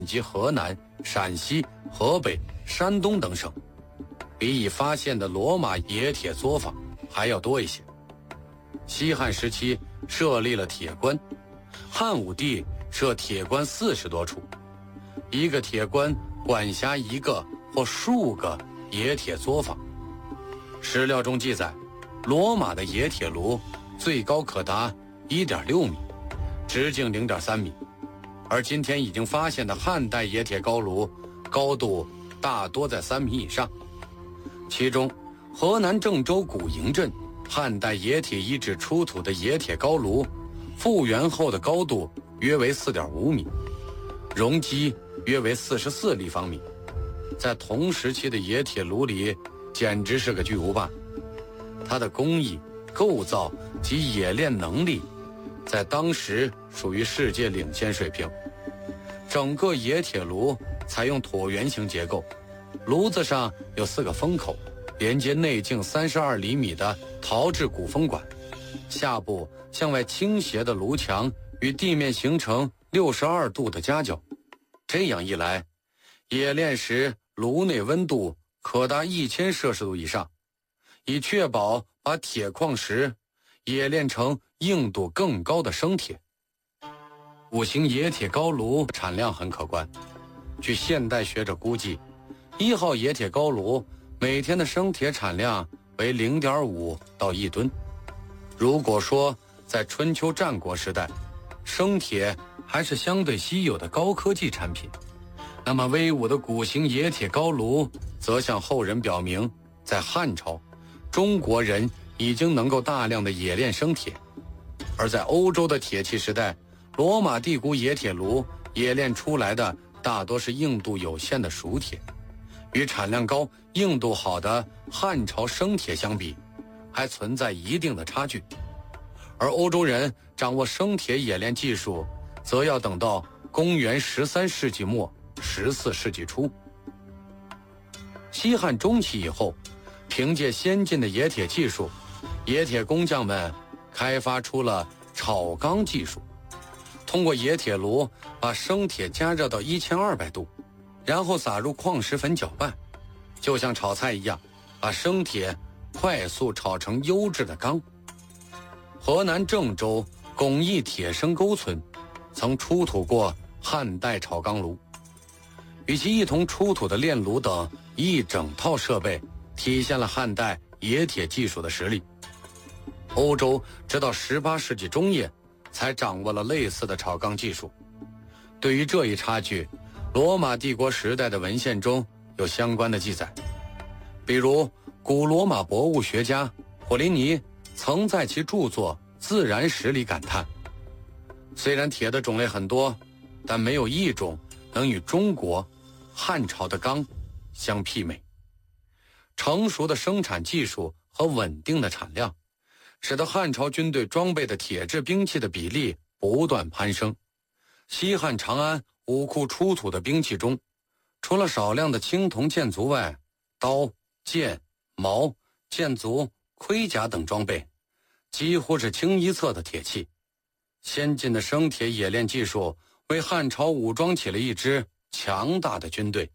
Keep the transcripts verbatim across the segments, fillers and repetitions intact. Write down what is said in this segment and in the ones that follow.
及河南、陕西、河北、山东等省，比已发现的罗马冶铁作坊还要多一些。西汉时期设立了铁关，汉武帝设铁关四十多处，一个铁关管辖一个或数个冶铁作坊。史料中记载，罗马的冶铁炉最高可达 一点六米，直径 零点三米，而今天已经发现的汉代冶铁高炉高度大多在三米以上。其中河南郑州古营镇汉代冶铁遗址出土的冶铁高炉，复原后的高度约为 四点五米，容积约为四十四立方米，在同时期的冶铁炉里简直是个巨无霸。它的工艺、构造及冶炼能力在当时属于世界领先水平。整个冶铁炉采用椭圆形结构，炉子上有四个风口，连接内径三十二厘米的陶制鼓风管，下部向外倾斜的炉墙与地面形成六十二度的夹角。这样一来，冶炼时炉内温度可达一千摄氏度以上，以确保把铁矿石冶炼成硬度更高的生铁。五型冶铁高炉产量很可观，据现代学者估计，一号冶铁高炉每天的生铁产量为 零点五到一吨。如果说在春秋战国时代，生铁还是相对稀有的高科技产品，那么威武的古型冶铁高炉则向后人表明，在汉朝，中国人已经能够大量的冶炼生铁。而在欧洲的铁器时代，罗马帝国冶铁炉冶炼出来的大多是硬度有限的熟铁，与产量高、硬度好的汉朝生铁相比，还存在一定的差距。而欧洲人掌握生铁冶炼技术，则要等到公元十三世纪末、十四世纪初。西汉中期以后，凭借先进的冶铁技术，冶铁工匠们开发出了炒钢技术，通过冶铁炉把生铁加热到一千二百度，然后撒入矿石粉搅拌，就像炒菜一样，把生铁快速炒成优质的钢。河南郑州巩义铁生沟村曾出土过汉代炒钢炉，与其一同出土的炼炉等一整套设备，体现了汉代冶铁技术的实力。欧洲直到十八世纪中叶才掌握了类似的炒钢技术。对于这一差距，罗马帝国时代的文献中有相关的记载，比如古罗马博物学家火林尼曾在其著作《自然史》里感叹，虽然铁的种类很多，但没有一种能与中国汉朝的钢相媲美。成熟的生产技术和稳定的产量，使得汉朝军队装备的铁制兵器的比例不断攀升。西汉长安武库出土的兵器中，除了少量的青铜剑足外，刀、剑、矛、剑足、盔甲等装备几乎是清一色的铁器。先进的生铁冶炼技术为汉朝武装起了一支强大的军队。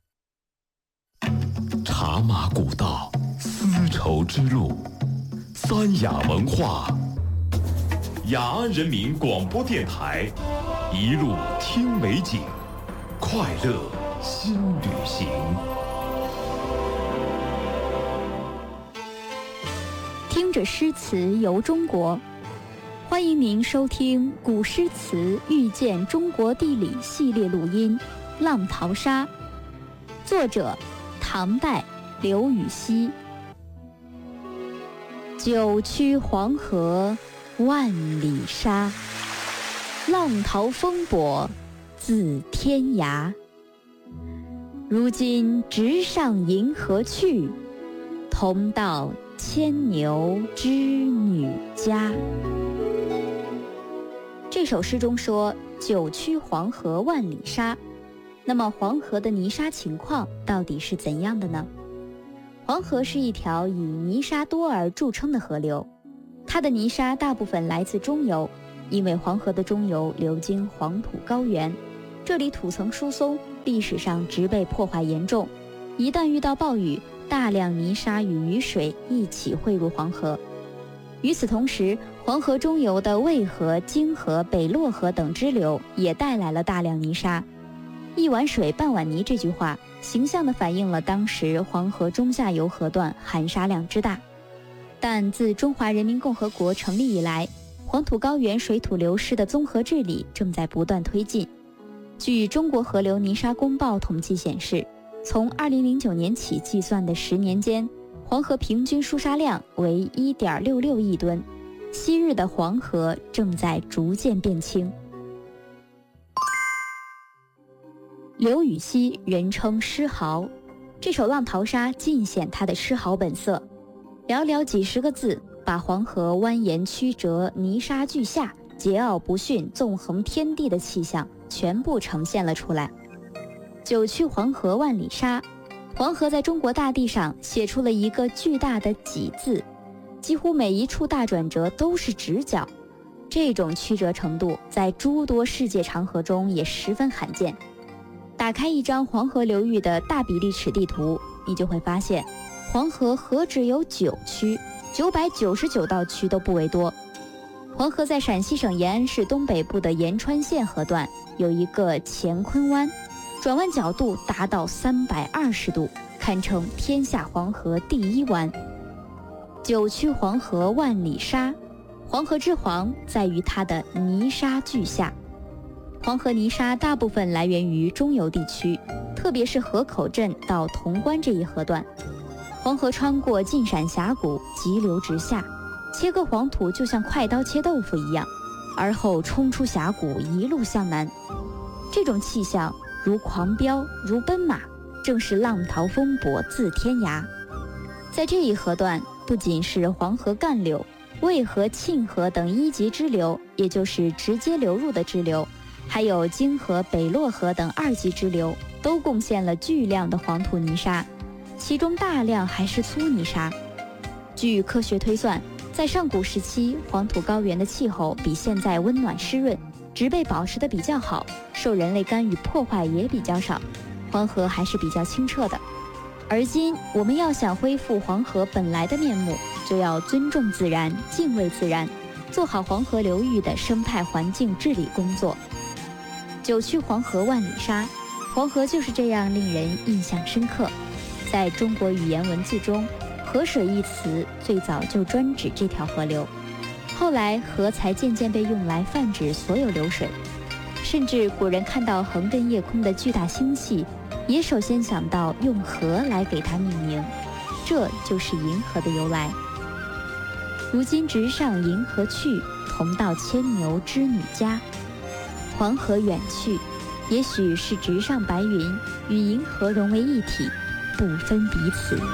茶马古道，丝绸之路，三雅文化，雅安人民广播电台，一路听美景，快乐新旅行。 听着诗词游中国，欢迎您收听古诗词遇见中国地理系列录音《浪淘沙》，作者唐代刘禹锡。九曲黄河万里沙，浪淘风簸自天涯。如今直上银河去，同到牵牛织女家。这首诗中说九曲黄河万里沙，那么黄河的泥沙情况到底是怎样的呢？黄河是一条以泥沙多而著称的河流，它的泥沙大部分来自中游，因为黄河的中游流经黄土高原，这里土层疏松， 历史上植被破坏严重，一旦遇到暴雨，大量泥沙与雨水一起汇入黄河。与此同时，黄河中游的渭河、泾河、北洛河等支流也带来了大量泥沙。一碗水半碗泥这句话，形象地反映了当时黄河中下游河段含沙量之大。但自中华人民共和国成立以来，黄土高原水土流失的综合治理正在不断推进。据中国河流泥沙公报统计显示，从二零零九年起计算的十年间，黄河平均输沙量为 一点六六亿吨，昔日的黄河正在逐渐变清。刘禹锡人称诗豪，这首《浪淘沙》尽显他的诗豪本色，寥寥几十个字，把黄河蜿蜒曲折、泥沙俱下、桀骜不驯、纵横天地的气象全部呈现了出来。九曲黄河万里沙，黄河在中国大地上写出了一个巨大的几字，几乎每一处大转折都是直角，这种曲折程度在诸多世界长河中也十分罕见。打开一张黄河流域的大比例尺地图，你就会发现黄河何止有九曲，九百九十九道渠都不为多。黄河在陕西省延安市东北部的延川县河段有一个乾坤湾，转弯角度达到三百二十度，堪称天下黄河第一湾。九曲黄河万里沙，黄河之黄在于它的泥沙俱下。黄河泥沙大部分来源于中游地区，特别是河口镇到潼关这一河段。黄河穿过晋陕峡谷，急流直下，切割黄土就像快刀切豆腐一样，而后冲出峡谷，一路向南。这种气象如狂飙，如奔马，正是浪淘风簸自天涯。在这一河段，不仅是黄河干流、渭河、沁河等一级支流，也就是直接流入的支流，还有泾河、北洛河等二级支流，都贡献了巨量的黄土泥沙，其中大量还是粗泥沙。据科学推算，在上古时期，黄土高原的气候比现在温暖湿润，植被保持得比较好，受人类干预破坏也比较少，黄河还是比较清澈的。而今我们要想恢复黄河本来的面目，就要尊重自然，敬畏自然，做好黄河流域的生态环境治理工作。九曲黄河万里沙，黄河就是这样令人印象深刻。在中国语言文字中，河水一词最早就专指这条河流，后来河才渐渐被用来泛指所有流水，甚至古人看到横亘夜空的巨大星系，也首先想到用河来给它命名，这就是银河的由来。如今直上银河去，同到牵牛织女家。黄河远去，也许是直上白云与银河融为一体，不分彼此。